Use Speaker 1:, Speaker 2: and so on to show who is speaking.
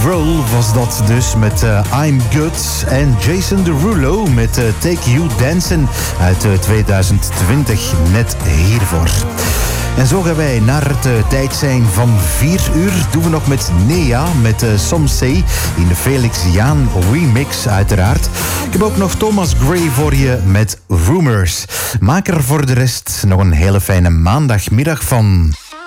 Speaker 1: Grohl was dat dus met I'm Good. En Jason Derulo met Take You Dancing uit 2020, net hiervoor. En zo gaan wij naar het tijd zijn van 4 uur. Doen we nog met Nea, met Some Say in de Felix Jaan remix uiteraard. Ik heb ook nog Thomas Gray voor je met Rumors. Maak er voor de rest nog een hele fijne maandagmiddag van.